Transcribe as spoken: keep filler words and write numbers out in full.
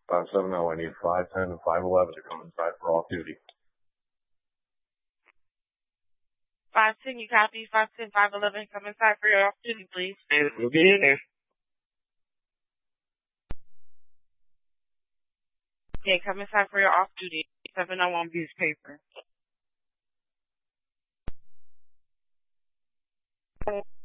five seven zero, I need five ten and five eleven to come inside for off duty. five ten, you copy. five ten, five eleven, come inside for your off duty, please. We'll be in there. Okay, come inside for your off duty. seven oh one piece of paper.